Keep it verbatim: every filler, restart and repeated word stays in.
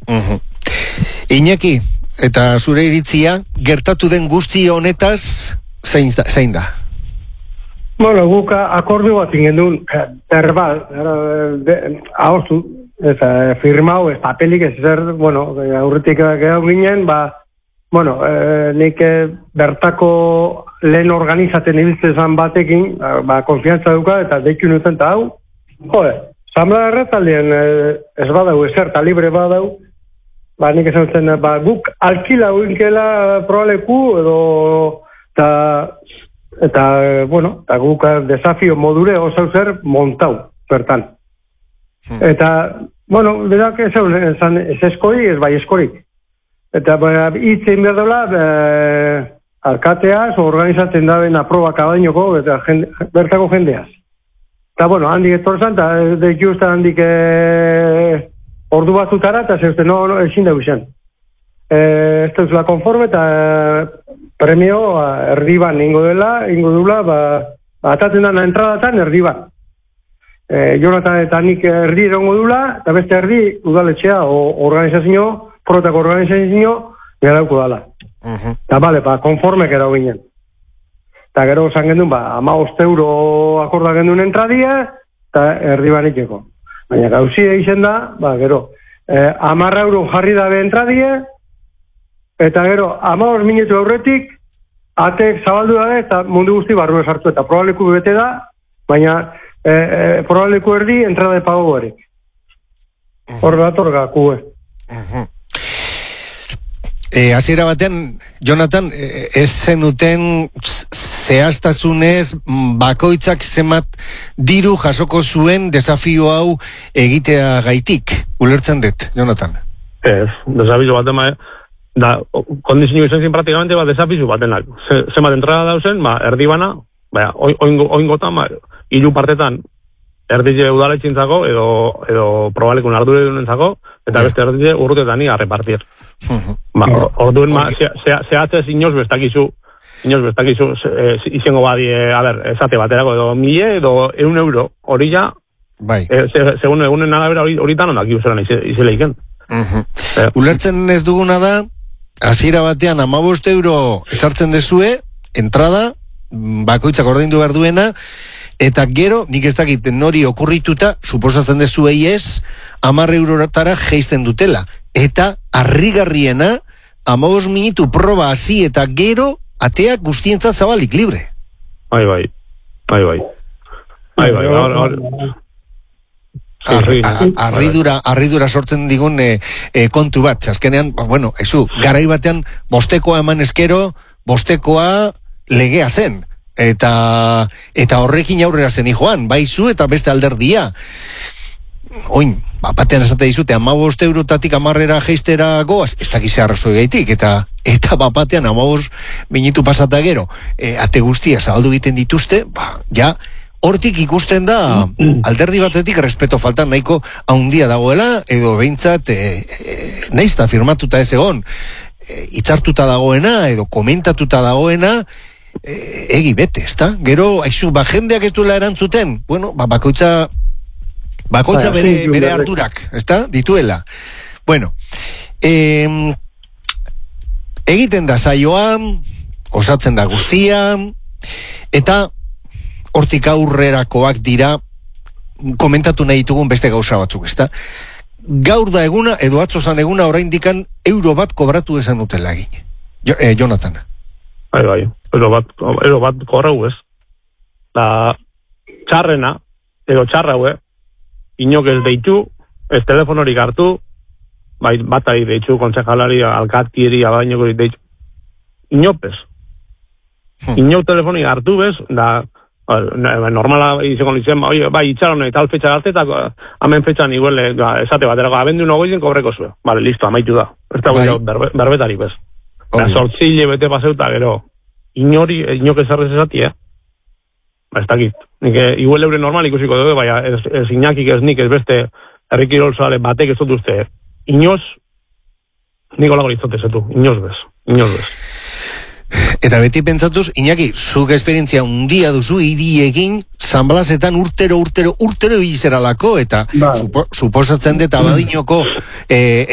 Uh-huh. Iñaki, eta zure iritzia, gertatu den guzti honetaz, zein da? Zein da? Bueno, guk akordio bat ingen duen, verbal, ahozu, eta firmau, ez papelik ez zer, bueno, aurretik gehau ginen, ba, bueno, e, nik bertako lehen organizaten ibiltzen batekin, ba, konfiantza duka, eta deiku nuten, eta hau, jode, Zamla erretaldien ez badau, ezer, eta libre badau, ba, nik esan zen, ba, guk alkila huinkela probaleku, edo, eta, eta, bueno, eta guk desafio modure osau zer montau, bertan. Hmm. Eta, bueno, berak ez esan, ez eskori, ez bai eskorik. Eta, ba, hitzein behar dola, e, alkateaz, organizatzen da ben aproba kabainoko, eta jende, bertako jendeaz. Eta, bueno, handik etorzen, eta dekiu usta handik e, ordu batzutara, eta zeuzte, no, no, ezin da usen. E, ez dauzula konforme, eta e, premio erdi ban ingo dela, ingo dula, ba, ba atatzen dana entradatan erdi ban. E, Jonatan eta nik erdi erongo dula, eta beste erdi udaletxea o organizazio, protako organizazio, gerauko dala. Uh-huh. Eta, bale, ba, konforme gerau ginen. Eta gero zan gendun, ba, hamabost euro akorda gendun entradia, eta erdi banikeko. Baina gauzia izen da, ba, gero, eh, hamar euro jarri dabe entradia, eta gero, hamabost minutu aurretik, atek zabaldu dabe, eta mundu guzti barru esartu, eta probaleku bete da, baina eh, eh, probaleku erdi entrada de pago gorek. Hor uh-huh. Datorga, kue. Uh-huh. E, hasiera batean, Jonatan, ez zenuten zehaztasunez bakoitzak zemat diru jasoko zuen desafio hau egitea gaitik. Ulertzen dut, Jonatan? Ez, desafio bat ema, da, kondizio izan zin praktikamente bat desafio batenak. Zemat entrada dauzen, ba, erdi bana, ba, oingotan, ba, hiru partetan, erdile udaletxintzako, edo, edo probalekun ardure dunentzako, eta beste erdile urrutetan ia repartir. Uh-huh. Ba, orduen, ma, zehatzez inoz bestakizu, inoz bestakizu, izango badi, a ber, esate baterako, edo mille, edo eun euro, hori ja, bai. E, se, segun egunen arabera horitan ondak iuzeran izeleiken. Uh-huh. eh, Ulertzen ez duguna da, hasiera batean hamabost euro esartzen dezue, entrada, bakoitzak ordaindu behar duena, eta gero, nik ez dakit nori okurrituta, suposatzen dezuei ez, hamar eurotara geisten dutela. Eta, harrigarriena, hamabost minutu proba hasi eta gero, ateak guztientzat zabalik, libre. Bai, bai. Bai, bai. Bai, bai. Arridura, arridura sortzen digun e, e, kontu bat. Azkenean, bueno, ezu, garai batean, bostekoa eman eskero, bostekoa legea zen. Eta eta horrekin aurrera zen joan, bai zu eta beste alderdia. Oin, batean esate dizute, hamabost eurotatik hamarrera geistera goaz, ez dakiz arrazoi gaitik, eta eta bapatean hamabost minutu pasata gero, e, ate guztia zabaldu egiten dituzte, ba, ja, hortik ikusten da, alderdi batetik respeto faltan nahiko haundia dagoela, edo behintzat, e, e, naizta firmatuta ez egon, e, itzartuta dagoena, edo komentatuta dagoena, E, egi bete, ezta? Gero, aizu, ba, jendeak ez duela erantzuten, bueno, ba, bakoitza bakoitza ba, bere, bere ardurak, ezta? Dituela. Bueno, eh, egiten da saioan, osatzen da guztia, eta hortik aurrerakoak dira, komentatu nahi ditugun beste gauza batzuk, ezta? Gaur da eguna, edo atzo zan eguna, oraindikan euro bat kobratu esan dutela egin. Jo, eh, Jonatan. Bai, bai. Ero bat, ero bat korreu ez. Da, txarrena, edo txarraue, inok ez deitu, ez telefonorik hartu, bai, bat ari deitu, kontsejalari, alkatiri, abainokorik deitu. Inopez. Hmm. Inok telefonik hartu bez, da, normala izango nintzen, bai, itxaron eta alfetxa arte, eta hamen fetxan iguele, esate baterako, abendu nogoizen kobreko zuen. Bale, listo, amaitu da. Ez da bai. berbe, berbetari bez. Da, sortzile bete paseuta, gero, inori, inok ezarrez esati, eh? Ba, ez dakit. Nik, igual eure normal ikusiko dugu, baina ez, ez inakik ez nik ez beste herrikirol zale batek ez dut uste. Inoz, niko lago lizote zetu. Inoz bez. Inoz bez. Eta beti pentsatuz, Iñaki, zuk esperientzia undia duzu, hiri egin, Sanblasetan urtero, urtero, urtero bilizeralako, eta ba. supo, suposatzen dut abadinoko... Eh,